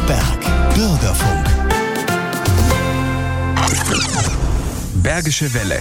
Berg. Bürgerfunk. Bergische Welle.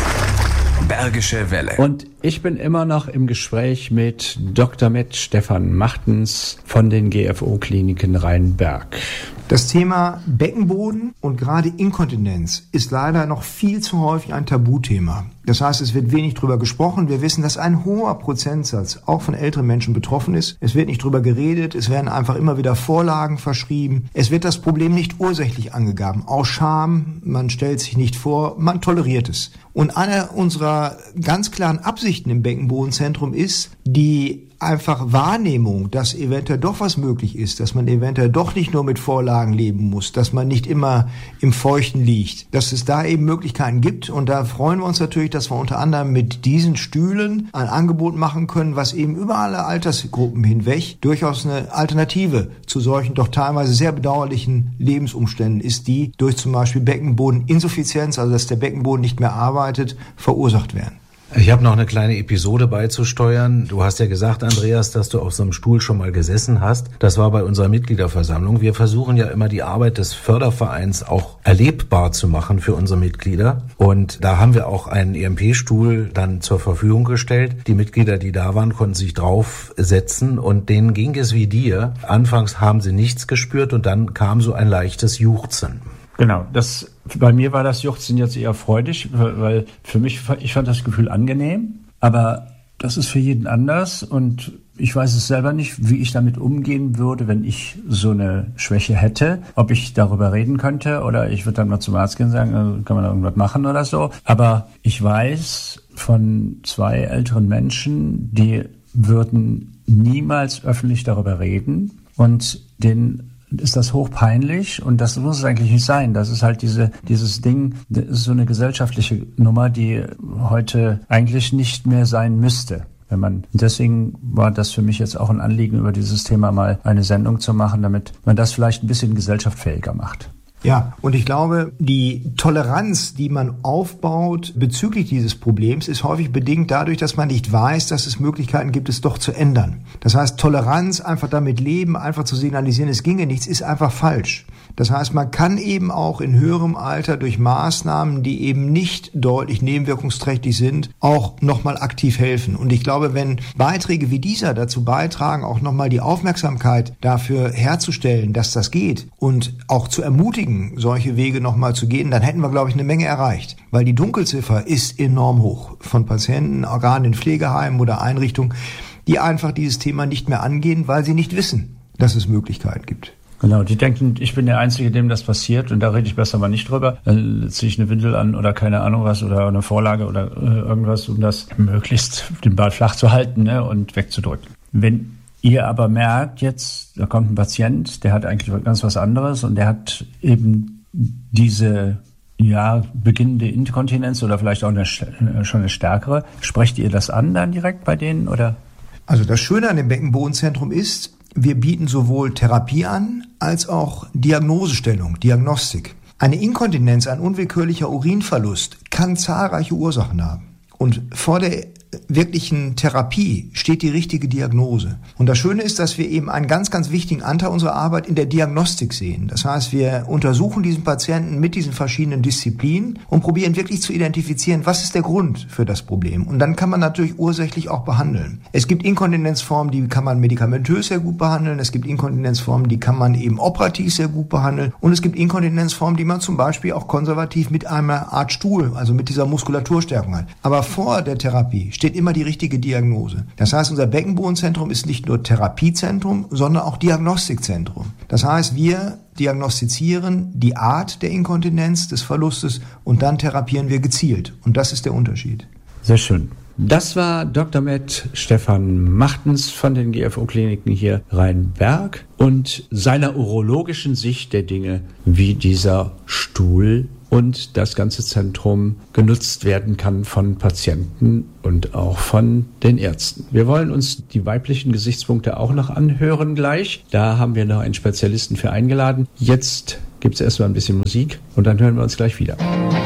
Bergische Welle. Und ich bin immer noch im Gespräch mit Dr. med Stefan Machtens von den GFO-Kliniken Rheinberg. Das Thema Beckenboden und gerade Inkontinenz ist leider noch viel zu häufig ein Tabuthema. Das heißt, es wird wenig drüber gesprochen. Wir wissen, dass ein hoher Prozentsatz auch von älteren Menschen betroffen ist. Es wird nicht drüber geredet. Es werden einfach immer wieder Vorlagen verschrieben. Es wird das Problem nicht ursächlich angegangen. Aus Scham, man stellt sich nicht vor, man toleriert es. Und eine unserer ganz klaren Absichten im Beckenbodenzentrum ist, die einfach Wahrnehmung, dass eventuell doch was möglich ist, dass man eventuell doch nicht nur mit Vorlagen leben muss, dass man nicht immer im Feuchten liegt, dass es da eben Möglichkeiten gibt. Und da freuen wir uns natürlich, dass wir unter anderem mit diesen Stühlen ein Angebot machen können, was eben über alle Altersgruppen hinweg durchaus eine Alternative zu solchen doch teilweise sehr bedauerlichen Lebensumständen ist, die durch zum Beispiel Beckenbodeninsuffizienz, also dass der Beckenboden nicht mehr arbeitet, verursacht werden. Ich habe noch eine kleine Episode beizusteuern. Du hast ja gesagt, Andreas, dass du auf so einem Stuhl schon mal gesessen hast. Das war bei unserer Mitgliederversammlung. Wir versuchen ja immer die Arbeit des Fördervereins auch erlebbar zu machen für unsere Mitglieder. Und da haben wir auch einen EMP-Stuhl dann zur Verfügung gestellt. Die Mitglieder, die da waren, konnten sich draufsetzen und denen ging es wie dir. Anfangs haben sie nichts gespürt und dann kam so ein leichtes Juchzen. Genau, bei mir war das Juchzen jetzt eher freudig, weil für mich, ich fand das Gefühl angenehm, aber das ist für jeden anders und ich weiß es selber nicht, wie ich damit umgehen würde, wenn ich so eine Schwäche hätte, ob ich darüber reden könnte oder ich würde dann mal zum Arzt gehen und sagen, kann man da irgendwas machen oder so. Aber ich weiß von 2 älteren Menschen, die würden niemals öffentlich darüber reden und denen ist das hochpeinlich und das muss es eigentlich nicht sein. Das ist halt dieses Ding, das ist so eine gesellschaftliche Nummer, die heute eigentlich nicht mehr sein müsste. Deswegen war das für mich jetzt auch ein Anliegen, über dieses Thema mal eine Sendung zu machen, damit man das vielleicht ein bisschen gesellschaftsfähiger macht. Ja, und ich glaube, die Toleranz, die man aufbaut bezüglich dieses Problems, ist häufig bedingt dadurch, dass man nicht weiß, dass es Möglichkeiten gibt, es doch zu ändern. Das heißt, Toleranz, einfach damit leben, einfach zu signalisieren, es ginge nichts, ist einfach falsch. Das heißt, man kann eben auch in höherem Alter durch Maßnahmen, die eben nicht deutlich nebenwirkungsträchtig sind, auch nochmal aktiv helfen. Und ich glaube, wenn Beiträge wie dieser dazu beitragen, auch nochmal die Aufmerksamkeit dafür herzustellen, dass das geht und auch zu ermutigen, solche Wege nochmal zu gehen, dann hätten wir, glaube ich, eine Menge erreicht. Weil die Dunkelziffer ist enorm hoch von Patienten, gerade in Pflegeheimen oder Einrichtungen, die einfach dieses Thema nicht mehr angehen, weil sie nicht wissen, dass es Möglichkeiten gibt. Genau, die denken, ich bin der Einzige, dem das passiert und da rede ich besser mal nicht drüber. Dann ziehe ich eine Windel an oder keine Ahnung was oder eine Vorlage oder irgendwas, um das möglichst den Ball flach zu halten, ne, und wegzudrücken. Wenn ihr aber merkt, jetzt, da kommt ein Patient, der hat eigentlich ganz was anderes und der hat eben diese beginnende Inkontinenz oder vielleicht auch schon eine stärkere. Sprecht ihr das an dann direkt bei denen oder? Also das Schöne an dem Beckenbodenzentrum ist, wir bieten sowohl Therapie an, als auch Diagnosestellung, Diagnostik. Eine Inkontinenz, ein unwillkürlicher Urinverlust kann zahlreiche Ursachen haben. Und vor der wirklichen Therapie steht die richtige Diagnose. Und das Schöne ist, dass wir eben einen ganz, ganz wichtigen Anteil unserer Arbeit in der Diagnostik sehen. Das heißt, wir untersuchen diesen Patienten mit diesen verschiedenen Disziplinen und probieren wirklich zu identifizieren, was ist der Grund für das Problem. Und dann kann man natürlich ursächlich auch behandeln. Es gibt Inkontinenzformen, die kann man medikamentös sehr gut behandeln. Es gibt Inkontinenzformen, die kann man eben operativ sehr gut behandeln. Und es gibt Inkontinenzformen, die man zum Beispiel auch konservativ mit einer Art Stuhl, also mit dieser Muskulaturstärkung hat. Aber vor der Therapie steht immer die richtige Diagnose. Das heißt, unser Beckenbodenzentrum ist nicht nur Therapiezentrum, sondern auch Diagnostikzentrum. Das heißt, wir diagnostizieren die Art der Inkontinenz, des Verlustes und dann therapieren wir gezielt. Und das ist der Unterschied. Sehr schön. Das war Dr. med Stefan Machtens von den GFO-Kliniken hier Rheinberg und seiner urologischen Sicht der Dinge, wie dieser Stuhl und das ganze Zentrum genutzt werden kann von Patienten und auch von den Ärzten. Wir wollen uns die weiblichen Gesichtspunkte auch noch anhören gleich. Da haben wir noch einen Spezialisten für eingeladen. Jetzt gibt es erstmal ein bisschen Musik und dann hören wir uns gleich wieder.